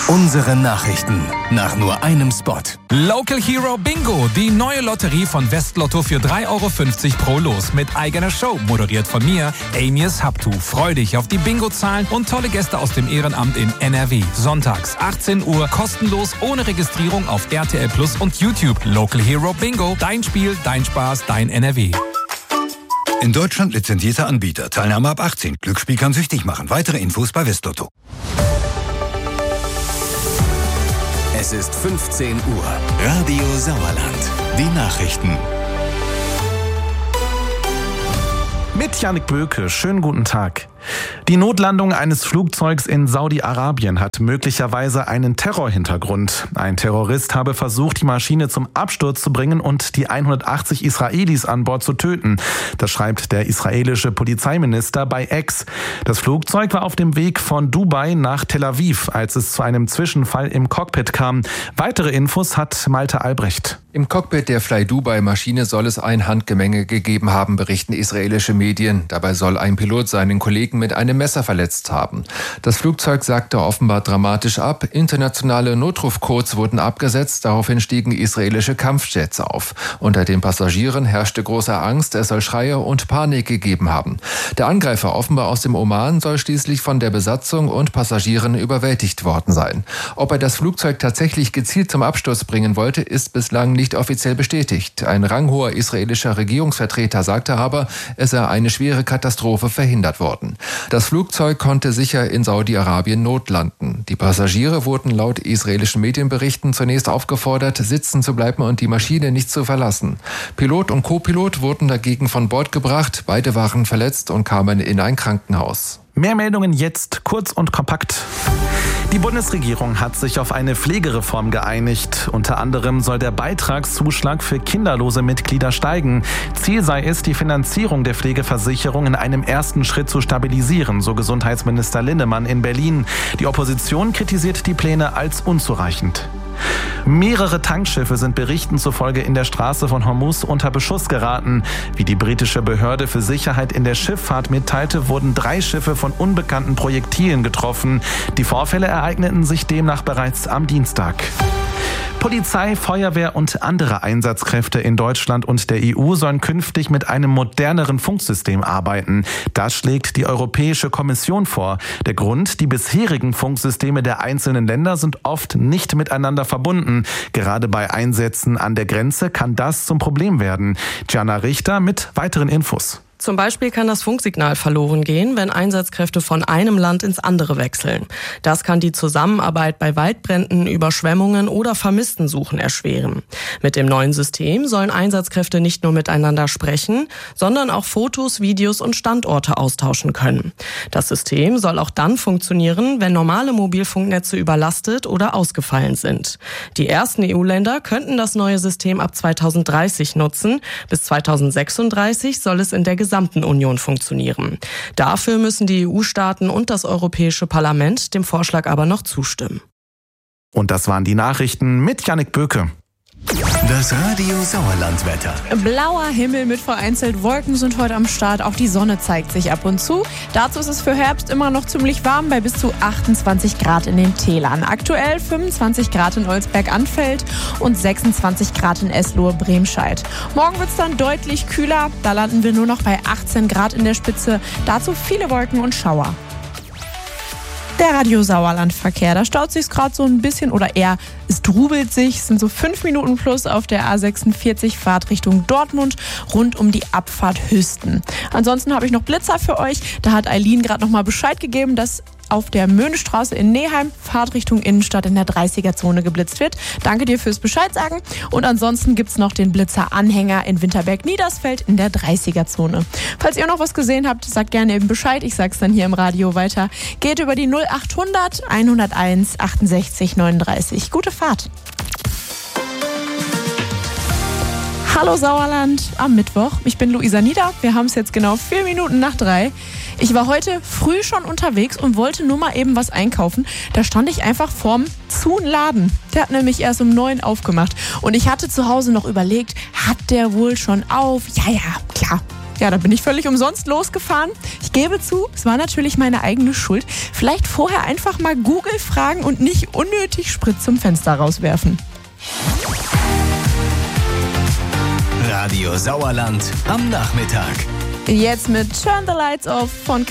Unsere Nachrichten nach nur einem Spot. Local Hero Bingo, die neue Lotterie von Westlotto für 3,50 € pro Los mit eigener Show, moderiert von mir, Amias Habtu. Freu dich auf die Bingo-Zahlen und tolle Gäste aus dem Ehrenamt in NRW. Sonntags 18 Uhr, kostenlos, ohne Registrierung auf RTL Plus und YouTube. Local Hero Bingo, dein Spiel, dein Spaß, dein NRW. In Deutschland lizenzierter Anbieter. Teilnahme ab 18. Glücksspiel kann süchtig machen. Weitere Infos bei Westlotto. Es ist 15 Uhr. Radio Sauerland. Die Nachrichten. Mit Jannik Böke. Schönen guten Tag. Die Notlandung eines Flugzeugs in Saudi-Arabien hat möglicherweise einen Terrorhintergrund. Ein Terrorist habe versucht, die Maschine zum Absturz zu bringen und die 180 Israelis an Bord zu töten. Das schreibt der israelische Polizeiminister bei X. Das Flugzeug war auf dem Weg von Dubai nach Tel Aviv, als es zu einem Zwischenfall im Cockpit kam. Weitere Infos hat Malte Albrecht. Im Cockpit der Fly-Dubai-Maschine soll es ein Handgemenge gegeben haben, berichten israelische Medien. Dabei soll ein Pilot seinen Kollegen mit einem Messer verletzt haben. Das Flugzeug sagte offenbar dramatisch ab. Internationale Notrufcodes wurden abgesetzt. Daraufhin stiegen israelische Kampfjets auf. Unter den Passagieren herrschte große Angst. Es soll Schreie und Panik gegeben haben. Der Angreifer, offenbar aus dem Oman, soll schließlich von der Besatzung und Passagieren überwältigt worden sein. Ob er das Flugzeug tatsächlich gezielt zum Absturz bringen wollte, ist bislang nicht offiziell bestätigt. Ein ranghoher israelischer Regierungsvertreter sagte aber, es sei eine schwere Katastrophe verhindert worden. Das Flugzeug konnte sicher in Saudi-Arabien notlanden. Die Passagiere wurden laut israelischen Medienberichten zunächst aufgefordert, sitzen zu bleiben und die Maschine nicht zu verlassen. Pilot und Co-Pilot wurden dagegen von Bord gebracht. Beide waren verletzt und kamen in ein Krankenhaus. Mehr Meldungen jetzt, kurz und kompakt. Die Bundesregierung hat sich auf eine Pflegereform geeinigt. Unter anderem soll der Beitragszuschlag für kinderlose Mitglieder steigen. Ziel sei es, die Finanzierung der Pflegeversicherung in einem ersten Schritt zu stabilisieren, so Gesundheitsminister Linnemann in Berlin. Die Opposition kritisiert die Pläne als unzureichend. Mehrere Tankschiffe sind Berichten zufolge in der Straße von Hormuz unter Beschuss geraten. Wie die britische Behörde für Sicherheit in der Schifffahrt mitteilte, wurden 3 Schiffe von unbekannten Projektilen getroffen. Die Vorfälle ereigneten sich demnach bereits am Dienstag. Polizei, Feuerwehr und andere Einsatzkräfte in Deutschland und der EU sollen künftig mit einem moderneren Funksystem arbeiten. Das schlägt die Europäische Kommission vor. Der Grund: die bisherigen Funksysteme der einzelnen Länder sind oft nicht miteinander verbunden. Gerade bei Einsätzen an der Grenze kann das zum Problem werden. Gianna Richter mit weiteren Infos. Zum Beispiel kann das Funksignal verloren gehen, wenn Einsatzkräfte von einem Land ins andere wechseln. Das kann die Zusammenarbeit bei Waldbränden, Überschwemmungen oder Vermisstensuchen erschweren. Mit dem neuen System sollen Einsatzkräfte nicht nur miteinander sprechen, sondern auch Fotos, Videos und Standorte austauschen können. Das System soll auch dann funktionieren, wenn normale Mobilfunknetze überlastet oder ausgefallen sind. Die ersten EU-Länder könnten das neue System ab 2030 nutzen. Bis 2036 soll es in der gesamten Union funktionieren. Dafür müssen die EU-Staaten und das Europäische Parlament dem Vorschlag aber noch zustimmen. Und das waren die Nachrichten mit Jannik Böke. Das Radio Sauerland-Wetter. Blauer Himmel mit vereinzelt Wolken sind heute am Start. Auch die Sonne zeigt sich ab und zu. Dazu ist es für Herbst immer noch ziemlich warm bei bis zu 28 Grad in den Tälern. Aktuell 25 Grad in Olsberg-Anfeld und 26 Grad in Eslohe-Bremscheid. Morgen wird es dann deutlich kühler. Da landen wir nur noch bei 18 Grad in der Spitze. Dazu viele Wolken und Schauer. Der Radio Sauerland-Verkehr, da staut sich's gerade so ein bisschen oder eher es trubelt sich. Es sind so 5 Minuten plus auf der A46 Fahrt Richtung Dortmund rund um die Abfahrt Hüsten. Ansonsten habe ich noch Blitzer für euch. Da hat Eileen gerade noch mal Bescheid gegeben, dass auf der Möhnestraße in Neheim Fahrt Richtung Innenstadt in der 30er-Zone geblitzt wird. Danke dir fürs Bescheid sagen. Und ansonsten gibt's noch den Blitzer-Anhänger in Winterberg-Niedersfeld in der 30er-Zone. Falls ihr noch was gesehen habt, sagt gerne eben Bescheid. Ich sag's dann hier im Radio weiter. Geht über die 0800 101 68 39. Gute Fahrt. Hallo Sauerland am Mittwoch. Ich bin Luisa Nieder. Wir haben es jetzt genau 4 Minuten nach 3. Ich war heute früh schon unterwegs und wollte nur mal eben was einkaufen. Da stand ich einfach vorm Laden. Der hat nämlich erst um 9 aufgemacht. Und ich hatte zu Hause noch überlegt, hat der wohl schon auf? Ja, klar. Ja, da bin ich völlig umsonst losgefahren. Ich gebe zu, es war natürlich meine eigene Schuld. Vielleicht vorher einfach mal Google fragen und nicht unnötig Sprit zum Fenster rauswerfen. Radio Sauerland am Nachmittag. Jetzt mit Turn the Lights Off von